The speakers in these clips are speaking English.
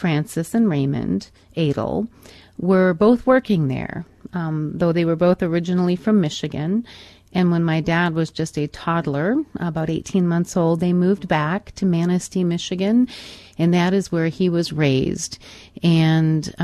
Francis and Raymond Adel, were both working there, though they were both originally from Michigan. And when my dad was just a toddler, about 18 months old, they moved back to Manistee, Michigan, and that is where he was raised. And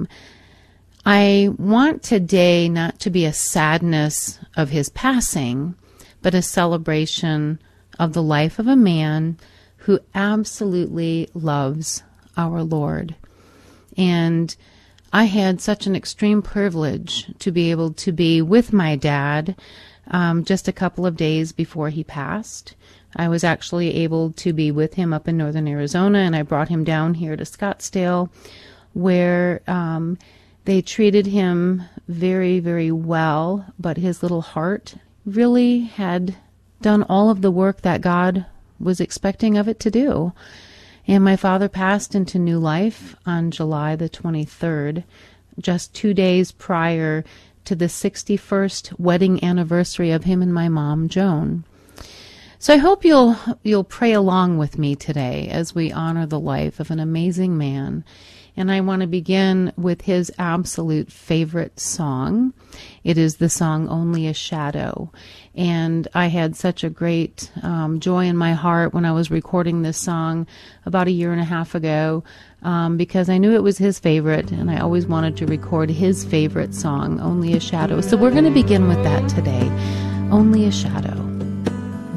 I want today not to be a sadness of his passing, but a celebration of the life of a man who absolutely loves our Lord. And I had such an extreme privilege to be able to be with my dad just a couple of days before he passed. I was actually able to be with him up in northern Arizona, and I brought him down here to Scottsdale, where they treated him very, very well, but his little heart really had done all of the work that God was expecting of it to do. And my father passed into new life on July the 23rd, just 2 days prior to the 61st wedding anniversary of him and my mom, Joan. So I hope you'll pray along with me today as we honor the life of an amazing man. And I want to begin with his absolute favorite song. It is the song Only a Shadow. And I had such a great joy in my heart when I was recording this song about 1.5 years ago, because I knew it was his favorite, and I always wanted to record his favorite song, Only a Shadow. So we're going to begin with that today, Only a Shadow.